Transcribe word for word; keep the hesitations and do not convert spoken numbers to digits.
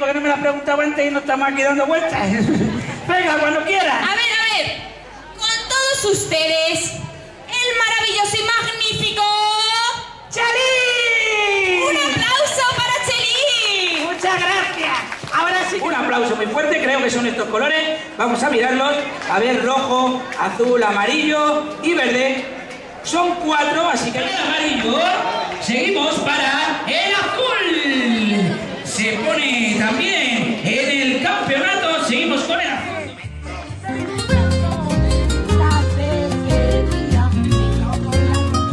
porque no me la has preguntado antes y no estamos aquí dando vueltas. Venga, cuando quieras. A ver, a ver. Con todos ustedes, el maravilloso y magnífico... ¡Chelín! ¡Un aplauso para Chelín! Muchas gracias. Ahora sí. Un aplauso muy fuerte, creo que son estos colores. Vamos a mirarlos. A ver, rojo, azul, amarillo y verde. Son cuatro, así que el amarillo. Seguimos para